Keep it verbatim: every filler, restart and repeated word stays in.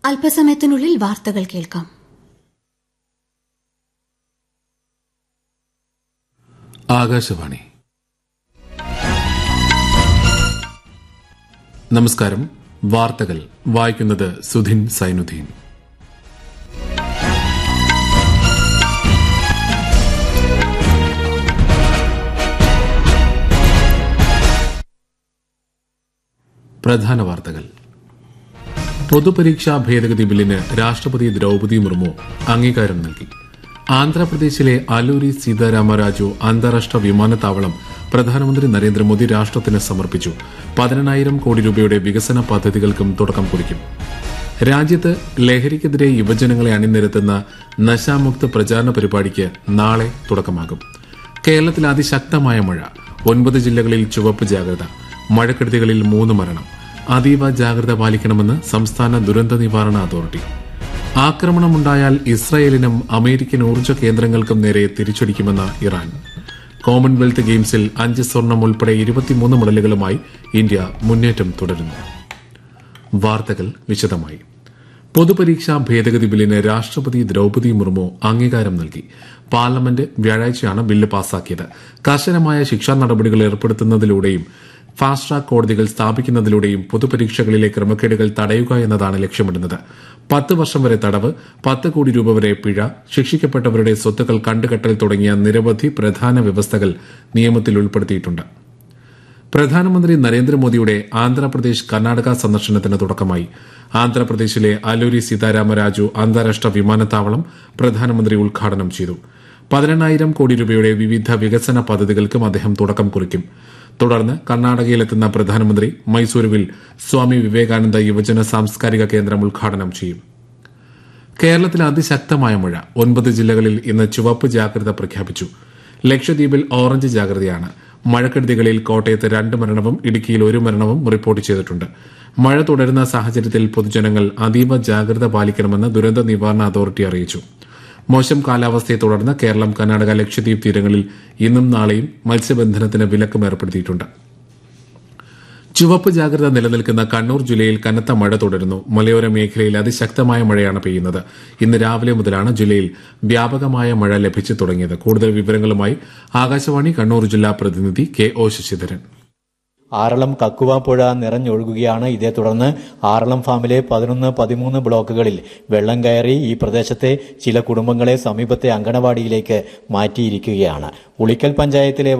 അല്പസമയത്തിനുള്ളിൽ വാർത്തകൾ കേൾക്കാം. ആകാശവാണി. നമസ്കാരം. വാർത്തകൾ വായിക്കുന്നത് സുധിൻ സൈനുദ്ദീൻ. പ്രധാന വാർത്തകൾ. പൊതുപരീക്ഷാ ഭേദഗതി ബില്ലിന് രാഷ്ട്രപതി ദ്രൌപദി മുർമു അംഗീകാരം നൽകി. ആന്ധ്രാപ്രദേശിലെ അലൂരി സീതാരാമരാജു അന്താരാഷ്ട്ര വിമാനത്താവളം പ്രധാനമന്ത്രി നരേന്ദ്രമോദി രാഷ്ട്രത്തിന് സമർപ്പിച്ചു. പതിനെണ്ണായിരം കോടി രൂപയുടെ വികസന പദ്ധതികൾക്കും തുടക്കം കുറിക്കും. രാജ്യത്ത് ലഹരിക്കെതിരെ യുവജനങ്ങളെ അണിനിരത്തുന്ന നശാമുക്ത പ്രചാരണ പരിപാടിക്ക് നാളെ തുടക്കമാകും. കേരളത്തിൽ അതിശക്തമായ മഴ. ഒൻപത് ജില്ലകളിൽ ചുവപ്പ് ജാഗ്രത. മഴക്കെടുതികളിൽ മൂന്ന് മരണം. അതീവ ജാഗ്രത പാലിക്കണമെന്ന് സംസ്ഥാന ദുരന്ത നിവാരണ അതോറിറ്റി. ആക്രമണമുണ്ടായാൽ ഇസ്രായേലിനും അമേരിക്കൻ ഊർജ്ജ കേന്ദ്രങ്ങൾക്കും നേരെ തിരിച്ചടിക്കുമെന്ന് ഇറാൻ. കോമൺവെൽത്ത് ഗെയിംസിൽ അഞ്ച് സ്വർണം ഉൾപ്പെടെ ഇരുപത്തിമൂന്ന് മെഡലുകളുമായി ഇന്ത്യ മുന്നേറ്റം തുടരുന്നു. വാർത്തകൾ വിശദമായി. പൊതുപരീക്ഷാ ഭേദഗതി ബില്ലിന് രാഷ്ട്രപതി ദ്രൌപദി മുർമു അംഗീകാരം നൽകി. പാർലമെന്റ് വ്യാഴാഴ്ചയാണ് ബില്ല് പാസാക്കിയത്. കർശനമായ ശിക്ഷാ നടപടികൾ ഏർപ്പെടുത്തുന്നതിലൂടെയും ഫാസ്റ്റ് ട്രാക്ക് കോടതികൾ സ്ഥാപിക്കുന്നതിലൂടെയും പൊതുപരീക്ഷകളിലെ ക്രമക്കേടുകൾ തടയുക എന്നതാണ് ലക്ഷ്യമിടുന്നത്. പത്ത് വർഷം വരെ തടവ്, പത്ത് കോടി രൂപ വരെ പിഴ, ശിക്ഷിക്കപ്പെട്ടവരുടെ സ്വത്തുക്കൾ കണ്ടുകെട്ടൽ തുടങ്ങിയ നിരവധി പ്രധാന വ്യവസ്ഥകൾ നിയമത്തിൽ ഉൾപ്പെടുത്തിയിട്ടുണ്ട്. പ്രധാനമന്ത്രി നരേന്ദ്രമോദിയുടെ ആന്ധ്രാപ്രദേശ് കർണാടക സന്ദർശനത്തിന് തുടക്കമായി. ആന്ധ്രാപ്രദേശിലെ അലൂരി സീതാരാമരാജു അന്താരാഷ്ട്ര വിമാനത്താവളം പ്രധാനമന്ത്രി ഉദ്ഘാടനം ചെയ്തു. പതിനെണ്ണായിരം കോടി രൂപയുടെ വിവിധ വികസന പദ്ധതികൾക്കും അദ്ദേഹം തുടക്കം കുറിക്കും. തുടർന്ന് കർണാടകയിലെത്തുന്ന പ്രധാനമന്ത്രി മൈസൂരുവിൽ സ്വാമി വിവേകാനന്ദ യുവജന സാംസ്കാരിക കേന്ദ്രം ഉദ്ഘാടനം ചെയ്യും. കേരളത്തിൽ അതിശക്തമായ മഴ. ഒൻപത് ജില്ലകളിൽ ഇന്ന് ചുവപ്പ് ജാഗ്രത പ്രഖ്യാപിച്ചു. ലക്ഷദ്വീപിൽ ഓറഞ്ച് ജാഗ്രതയാണ്. മഴക്കെടുതികളിൽ കോട്ടയത്ത് രണ്ട് മരണവും ഇടുക്കിയിൽ ഒരു മരണവും റിപ്പോർട്ട് ചെയ്തിട്ടുണ്ട്. മഴ തുടരുന്ന സാഹചര്യത്തിൽ പൊതുജനങ്ങൾ അതീവ ജാഗ്രത പാലിക്കണമെന്ന് ദുരന്ത നിവാരണ അതോറിറ്റി അറിയിച്ചു. മോശം കാലാവസ്ഥയെ തുടർന്ന് കേരളം, കർണാടക, ലക്ഷദ്വീപ് തീരങ്ങളിൽ ഇന്നും നാളെയും മത്സ്യബന്ധനത്തിന് വിലക്കും ഏർപ്പെടുത്തിയിട്ടുണ്ട്. ചുവപ്പ് ജാഗ്രത നിലനിൽക്കുന്ന കണ്ണൂർ ജില്ലയിൽ കനത്ത മഴ തുടരുന്നു. മലയോര മേഖലയിൽ അതിശക്തമായ മഴയാണ് പെയ്യുന്നത്. ഇന്ന് രാവിലെ മുതലാണ് ജില്ലയിൽ വ്യാപകമായ മഴ ലഭിച്ചു തുടങ്ങിയത്. കൂടുതൽ വിവരങ്ങളുമായി ആകാശവാണി കണ്ണൂർ ജില്ലാ പ്രതിനിധി കെ ഒ ശശിധരൻ. ആറളം കക്കുവ പുഴ നിറഞ്ഞൊഴുകുകയാണ്. ഇതേ തുടർന്ന് ആറളം ഫാമിലെ പതിനൊന്ന് പതിമൂന്ന് ബ്ലോക്കുകളിൽ വെള്ളം കയറി ഈ പ്രദേശത്തെ ചില കുടുംബങ്ങളെ സമീപത്തെ അങ്കണവാടിയിലേക്ക് മാറ്റിയിരിക്കുകയാണ്. ഉളിക്കൽ പഞ്ചായത്തിലെ